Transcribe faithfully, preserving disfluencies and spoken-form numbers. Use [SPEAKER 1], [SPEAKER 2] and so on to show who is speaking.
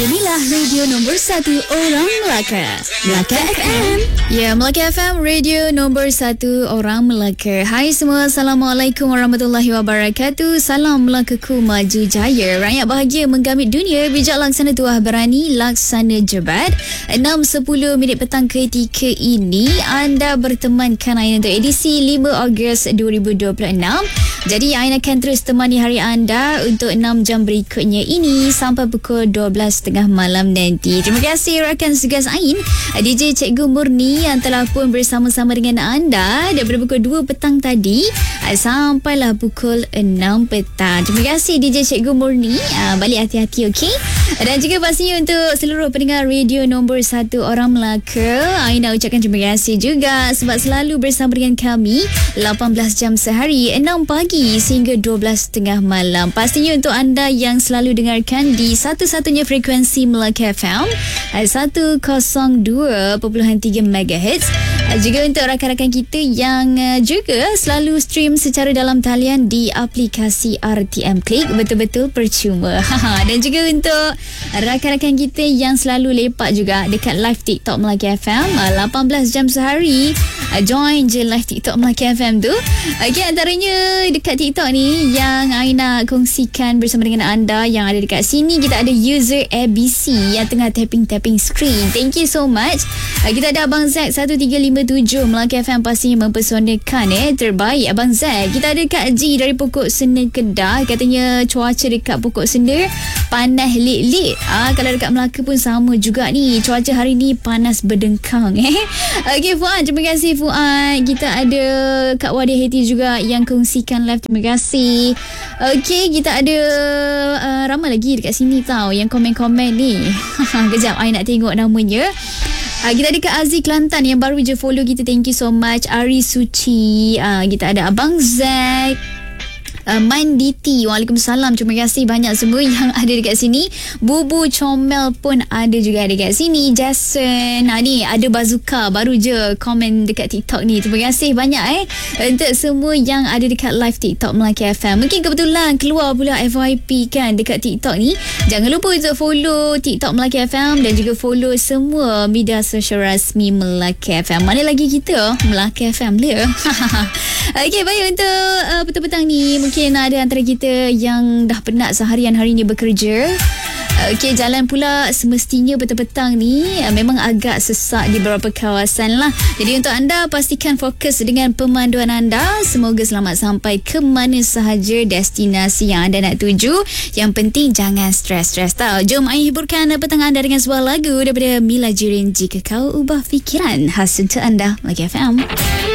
[SPEAKER 1] Inilah radio nombor satu orang Melaka, Melaka F M. Ya, Melaka F M, radio nombor satu orang Melaka. Hai semua, Assalamualaikum warahmatullahi wabarakatuh. Salam Melakaku maju jaya. Rakyat bahagia menggamit dunia. Bijak laksana tuah berani, laksana jebat. enam sepuluh minit petang ketika ini anda bertemankan Ain untuk edisi lima Ogos dua ribu dua puluh enam. Jadi Ain akan terus temani hari anda untuk enam jam berikutnya ini sampai pukul dua belas tiga puluh malam nanti. Terima kasih rakan segas Ain, D J Cikgu Murni yang telah pun bersama-sama dengan anda daripada pukul dua petang tadi sampailah pukul enam petang. Terima kasih D J Cikgu Murni. Balik hati-hati, okey? Dan juga pastinya untuk seluruh pendengar radio nombor satu orang Melaka, Ain nak ucapkan terima kasih juga sebab selalu bersama dengan kami lapan belas jam sehari, enam pagi sehingga dua belas tiga puluh malam. Pastinya untuk anda yang selalu dengarkan di satu-satunya frekuensi Melaka F M seratus dua perpuluhan tiga megahertz. Juga untuk rakan-rakan kita yang juga selalu stream secara dalam talian di aplikasi R T M Klik, betul-betul percuma. Dan juga untuk rakan-rakan kita yang selalu lepak juga dekat live TikTok Melaka F M lapan belas jam sehari. Join je live TikTok Melaka F M tu. Okay, antaranya dekat TikTok ni yang Ain nak kongsikan bersama dengan anda yang ada dekat sini, kita ada user A B C yang tengah tapping-tapping screen. Thank you so much. Kita ada Abang Zack satu tiga lima tujuh Melaka F M pastinya mempersonakan eh terbaik Abang Zack. Kita ada Kak Ji dari Pokok Senda Kedah, katanya cuaca dekat Pokok Senda panas lit-lit. Ah, kalau dekat Melaka pun sama juga ni, cuaca hari ni panas berdengkang eh. Okey Fuad, terima kasih Fuad. Kita ada Kak Wadia Heti juga yang kongsikan live, terima kasih. Okey, kita ada uh, ramai lagi dekat sini tau yang komen-komen ni. Kejap I nak tengok namanya. Uh, kita ada Kak Aziz Kelantan yang baru je follow kita, thank you so much. Ari Suci, uh, kita ada Abang Zack, Uh, Manditi, Waalaikumsalam. Terima kasih banyak semua yang ada dekat sini. Bubu Comel pun ada juga dekat sini. Jason, ha, ni ada Bazuka baru je komen dekat TikTok ni. Terima kasih banyak eh untuk semua yang ada dekat live TikTok Melaka F M. Mungkin kebetulan keluar pula F Y P kan dekat TikTok ni. Jangan lupa untuk follow TikTok Melaka F M dan juga follow semua media sosial rasmi Melaka F M. Mana lagi kita? Melaka F M dia. Okey, baik, untuk uh, petang-petang ni mungkin ada antara kita yang dah penat seharian hari ni bekerja. Okey, jalan pula semestinya petang-petang ni uh, memang agak sesak di beberapa kawasan lah. Jadi untuk anda, pastikan fokus dengan pemanduan anda. Semoga selamat sampai ke mana sahaja destinasi yang anda nak tuju. Yang penting jangan stres-stres tau. Jom Ain hiburkan petang anda dengan sebuah lagu daripada Mila Jirin, Jika Kau Ubah Fikiran. Khas untuk anda, Melaka F M.